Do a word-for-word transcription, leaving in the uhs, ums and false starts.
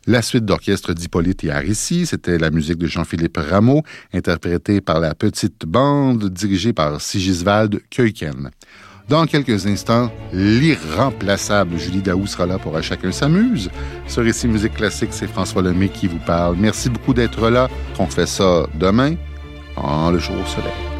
La suite d'orchestre d'Hippolyte et Aricie, c'était la musique de Jean-Philippe Rameau, interprétée par la petite bande dirigée par Sigiswald Keuken. Dans quelques instants, l'irremplaçable Julie Daou sera là pour À chacun s'amuse. Ce récit musique classique, c'est François Lemay qui vous parle. Merci beaucoup d'être là. On fait ça demain, en le jour au soleil.